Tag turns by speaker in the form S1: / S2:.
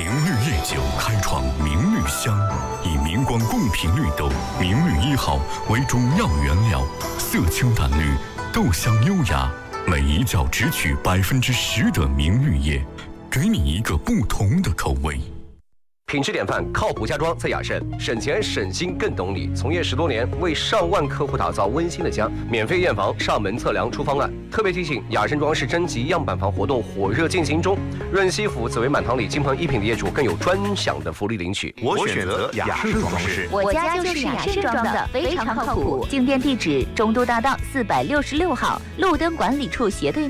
S1: 明绿夜酒开创明绿香，以明光贡品绿豆明绿1号为主要原料，色清淡绿，豆香优雅，每一窖只取10%的明绿叶，给你一个不同的口味。
S2: 品质典范，靠谱家装在雅盛，省钱省心更懂你。从业10多年，为上万客户打造温馨的家，免费验房、上门测量、出方案。特别提醒，雅盛装饰征集样板房活动火热进行中，润西府、紫薇满堂里金鹏一品的业主更有专享的福利领取。
S3: 我选择雅盛装饰，
S4: 我家就是雅盛装的，非常靠谱。进店地址：中都大道466号，路灯管理处斜对面。